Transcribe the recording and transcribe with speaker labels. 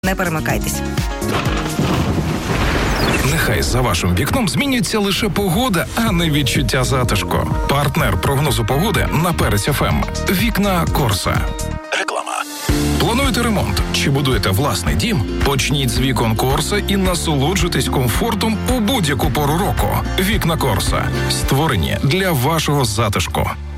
Speaker 1: Не перемикайтесь.
Speaker 2: Нехай за вашим вікном змінюється лише погода, а не відчуття затишку. Партнер прогнозу погоди на Перець ФМ. Вікна Корса. Реклама. Плануєте ремонт чи будуєте власний дім? Почніть з вікон Корса і насолоджуйтесь комфортом у будь-яку пору року. Вікна Корса. Створені для вашого затишку.